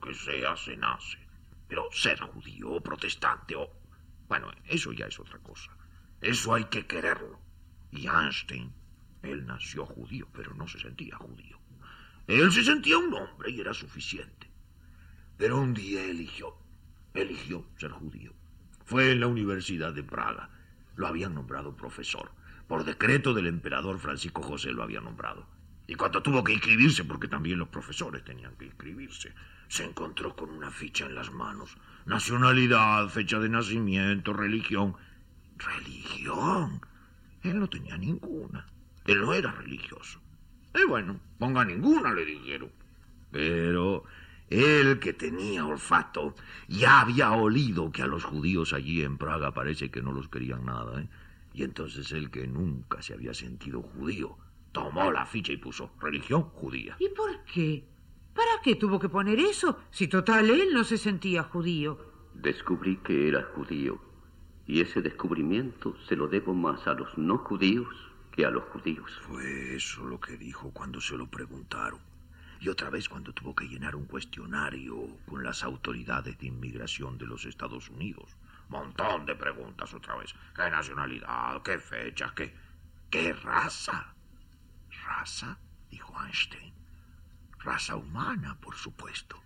que sea, se nace. Pero ser judío o protestante o... Bueno, eso ya es otra cosa. Eso hay que quererlo. Y Einstein, él nació judío, pero no se sentía judío. Él se sentía un hombre y era suficiente. Pero un día eligió ser judío. Fue en la Universidad de Praga. Lo habían nombrado profesor. Por decreto del emperador Francisco José lo había nombrado. Y cuando tuvo que inscribirse, porque también los profesores tenían que inscribirse, se encontró con una ficha en las manos. Nacionalidad, fecha de nacimiento, religión. ¿Religión? Él no tenía ninguna. Él no era religioso. Bueno, ponga ninguna, le dijeron. Pero él, que tenía olfato, ya había olido que a los judíos allí en Praga parece que no los querían nada, ¿eh? Y entonces él, que nunca se había sentido judío, tomó la ficha y puso religión judía. ¿Y por qué? ¿Para qué tuvo que poner eso? Si total él no se sentía judío. Descubrí que era judío, y ese descubrimiento se lo debo más a los no judíos que a los judíos. Fue eso lo que dijo cuando se lo preguntaron. Y otra vez cuando tuvo que llenar un cuestionario con las autoridades de inmigración de los Estados Unidos. Montón de preguntas otra vez. ¿Qué nacionalidad? ¿Qué fechas? ¿Qué raza? ¿Raza? Dijo Einstein. Raza humana, por supuesto.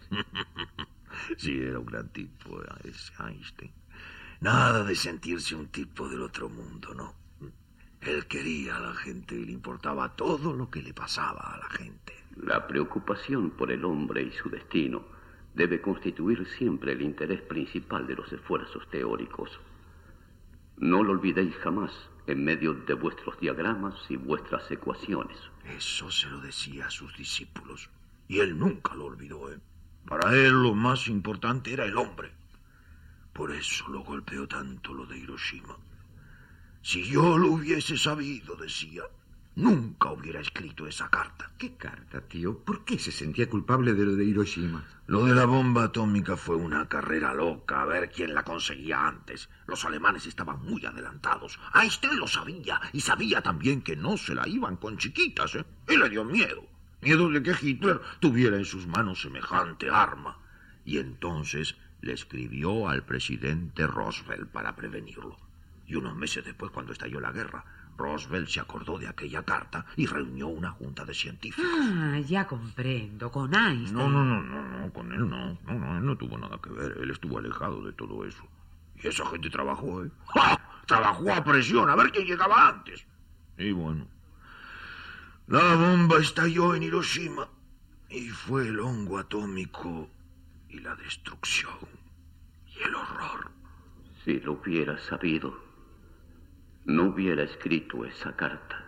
Sí, era un gran tipo ese Einstein. Nada de sentirse un tipo del otro mundo, ¿no? Él quería a la gente y le importaba todo lo que le pasaba a la gente. La preocupación por el hombre y su destino debe constituir siempre el interés principal de los esfuerzos teóricos. No lo olvidéis jamás en medio de vuestros diagramas y vuestras ecuaciones. Eso se lo decía a sus discípulos, y él nunca lo olvidó, ¿eh? Para él lo más importante era el hombre. Por eso lo golpeó tanto lo de Hiroshima. Si yo lo hubiese sabido, decía, nunca hubiera escrito esa carta. ¿Qué carta, tío? ¿Por qué se sentía culpable de lo de Hiroshima? Lo de la bomba atómica fue una carrera loca, a ver quién la conseguía antes. Los alemanes estaban muy adelantados. Einstein lo sabía, y sabía también que no se la iban con chiquitas, ¿eh? Y le dio miedo. Miedo de que Hitler tuviera en sus manos semejante arma. Y entonces le escribió al presidente Roosevelt para prevenirlo. Y unos meses después, cuando estalló la guerra, Roosevelt se acordó de aquella carta y reunió una junta de científicos. Ah, ya comprendo, con Einstein. No, con él no. Él no tuvo nada que ver. Él estuvo alejado de todo eso. Y esa gente trabajó, ¿eh? ¡Ja! Trabajó a presión, a ver quién llegaba antes. Y bueno, la bomba estalló en Hiroshima y fue el hongo atómico y la destrucción y el horror. Si lo hubiera sabido, no hubiera escrito esa carta.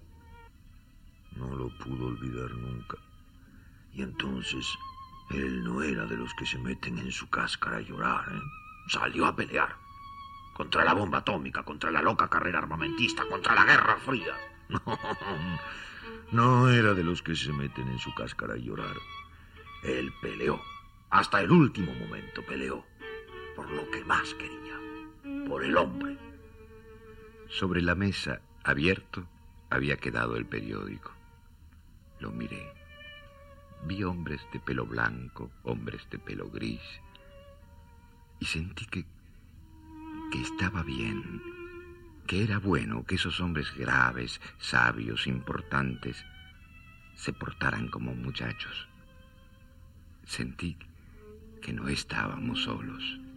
No lo pudo olvidar nunca. Y entonces, él no era de los que se meten en su cáscara a llorar, ¿eh? Salió a pelear. Contra la bomba atómica, contra la loca carrera armamentista, contra la Guerra Fría. No era de los que se meten en su cáscara a llorar. Él peleó. Hasta el último momento peleó. Por lo que más quería. Por el hombre. Sobre la mesa, abierto, había quedado el periódico. Lo miré. Vi hombres de pelo blanco, hombres de pelo gris. Y sentí que estaba bien, que era bueno que esos hombres graves, sabios, importantes, se portaran como muchachos. Sentí que no estábamos solos.